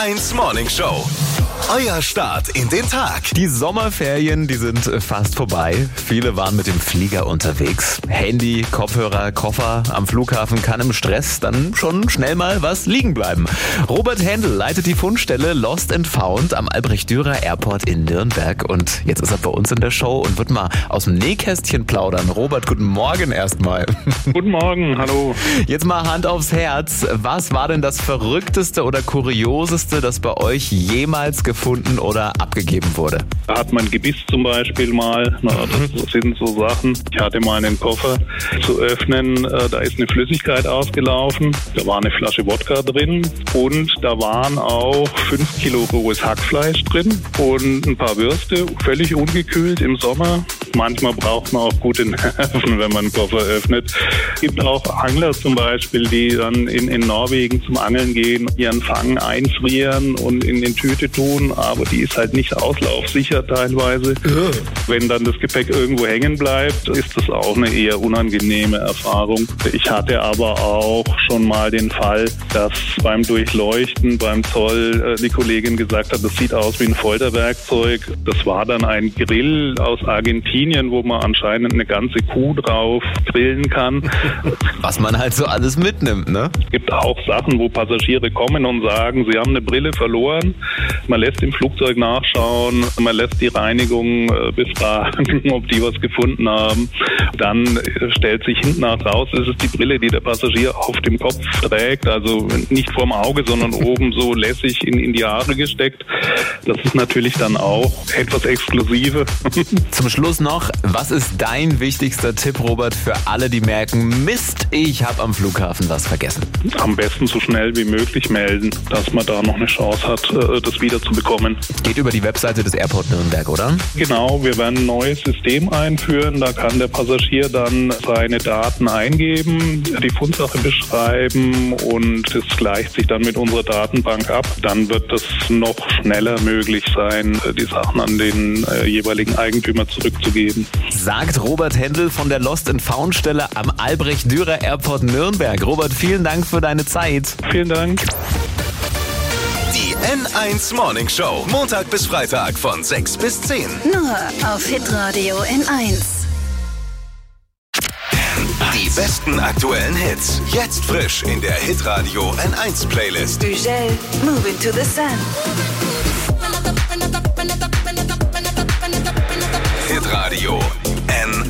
N1 Morning Show. Euer Start in den Tag. Die Sommerferien, die sind fast vorbei. Viele waren mit dem Flieger unterwegs. Handy, Kopfhörer, Koffer. Am Flughafen kann im Stress dann schon schnell mal was liegen bleiben. Robert Händel leitet die Fundstelle Lost and Found am Albrecht-Dürer Airport in Nürnberg. Und jetzt ist er bei uns in der Show und wird mal aus dem Nähkästchen plaudern. Robert, guten Morgen erstmal. Guten Morgen, hallo. Jetzt mal Hand aufs Herz. Was war denn das Verrückteste oder Kurioseste, das bei euch jemals gefunden oder abgegeben wurde? Da hat man Gebiss zum Beispiel mal. Das sind so Sachen. Ich hatte mal einen Koffer zu öffnen. Da ist eine Flüssigkeit ausgelaufen. Da war eine Flasche Wodka drin. Und da waren auch 5 Kilo rohes Hackfleisch drin. Und ein paar Würste, völlig ungekühlt im Sommer. Manchmal braucht man auch gute Nerven, wenn man einen Koffer öffnet. Es gibt auch Angler zum Beispiel, die dann in Norwegen zum Angeln gehen, ihren Fang einfrieren und in den Tüte tun, aber die ist halt nicht auslaufsicher teilweise. Wenn dann das Gepäck irgendwo hängen bleibt, ist das auch eine eher unangenehme Erfahrung. Ich hatte aber auch schon mal den Fall, dass beim Durchleuchten, beim Zoll, die Kollegin gesagt hat, das sieht aus wie ein Folterwerkzeug. Das war dann ein Grill aus Argentinien, wo man anscheinend eine ganze Kuh drauf grillen kann. Was man halt so alles mitnimmt, ne? Es gibt auch Sachen, wo Passagiere kommen und sagen, sie haben eine Brille verloren. Man lässt im Flugzeug nachschauen, man lässt die Reinigung befragen, ob die was gefunden haben. Dann stellt sich hinten nach raus, es ist die Brille, die der Passagier auf dem Kopf trägt, also nicht vorm Auge, sondern oben so lässig in die Haare gesteckt. Das ist natürlich dann auch etwas exklusive. Zum Schluss noch, was ist dein wichtigster Tipp, Robert, für alle, die merken, Mist, ich habe am Flughafen was vergessen? Am besten so schnell wie möglich melden, dass man da noch eine Chance hat, das wieder zu bekommen. Geht über die Webseite des Airport Nürnberg, oder? Genau, wir werden ein neues System einführen. Da kann der Passagier dann seine Daten eingeben, die Fundsache beschreiben und das gleicht sich dann mit unserer Datenbank ab. Dann wird es noch schneller möglich sein, die Sachen an den jeweiligen Eigentümer zurückzugeben. Sagt Robert Händel von der Lost and Found Stelle am Albrecht-Dürer Airport Nürnberg. Robert, vielen Dank für deine Zeit. Vielen Dank. Die N1 Morning Show. Montag bis Freitag von 6 bis 10. Nur auf Hitradio N1. Die besten aktuellen Hits. Jetzt frisch in der Hitradio N1 Playlist. Ugel, Moving to the Sun. Hitradio